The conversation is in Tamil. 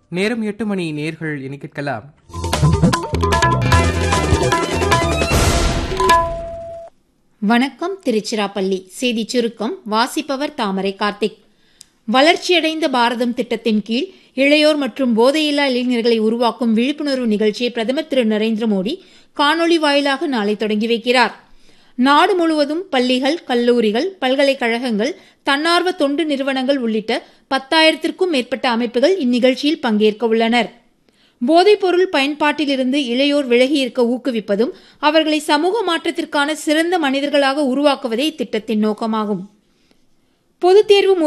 நேரம் 8 மணி. நேர்கள் இனி கேட்கலாம் வணக்கம். திருச்சிராப்பள்ளி செய்தி சுருக்கம் வாசிப்பவர் தாமரை கார்த்திக். வளர்ச்சியடைந்த பாரதம் திட்டத்தின் கீழ் இளையோர் மற்றும் போதையில்லா இளைஞர்களை உருவாக்கும் விழிப்புணர்வு நிகழ்ச்சியை பிரதமர் திரு நரேந்திர மோடி காணொலி வாயிலாக நாளை தொடங்கி வைக்கிறார். நாடு முழுவதும் பள்ளிகள், கல்லூரிகள், பல்கலைக்கழகங்கள், தன்னார்வ தொண்டு நிறுவனங்கள் உள்ளிட்ட 10,000க்கும் மேற்பட்ட அமைப்புகள் இந்நிகழ்ச்சியில் பங்கேற்க உள்ளனர். போதைப்பொருள் பயன்பாட்டிலிருந்து இளையோர் விலகியிருக்க ஊக்குவிப்பதும் அவர்களை சமூக மாற்றத்திற்கான சிறந்த மனிதர்களாக உருவாக்குவதே இத்திட்டத்தின் நோக்கமாகும். பொதுத் தேர்வு